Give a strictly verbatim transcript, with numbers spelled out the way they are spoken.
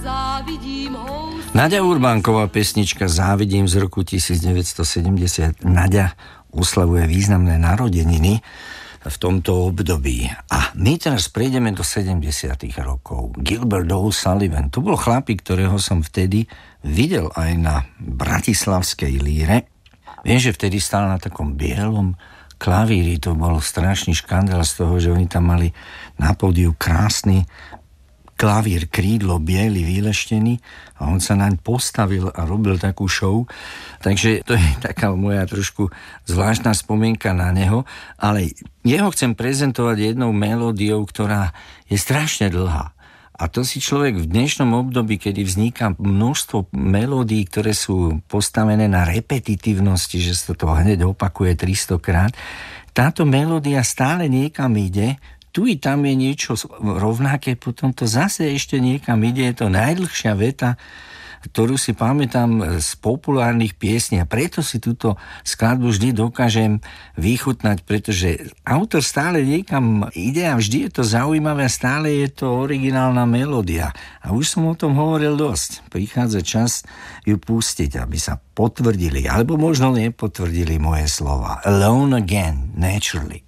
Naďa Urbánková, pesnička Závidím z roku devätnásťsedemdesiat. Naďa oslavuje významné narodeniny v tomto období. A my teraz prejdeme do sedemdesiatych rokov. Gilbert O'Sullivan, to bol chlapík, ktorého som vtedy videl aj na bratislavskej líre. Viem, že vtedy stál na takom bielom klavíri, to bol strašný škandál z toho, že oni tam mali na pódiu krásny klavír, krídlo, biely, vyleštený a on sa naň postavil a robil takú show. Takže to je taká moja trošku zvláštna spomienka na neho, ale jeho chcem prezentovať jednou melódiou, ktorá je strašne dlhá. A to si človek v dnešnom období, kedy vzniká množstvo melódií, ktoré sú postavené na repetitívnosti, že sa to hneď opakuje tristokrát, táto melódia stále niekam ide. Tu i tam je niečo rovnaké, potom to zase ešte niekam ide. Je to najdlhšia veta, ktorú si pamätám z populárnych piesní a preto si túto skladbu vždy dokážem vychutnať, pretože autor stále niekam ide a vždy je to zaujímavé a stále je to originálna melódia. A už som o tom hovoril dosť. Prichádza čas ju pustiť, aby sa potvrdili, alebo možno nepotvrdili moje slova. Alone Again, Naturally.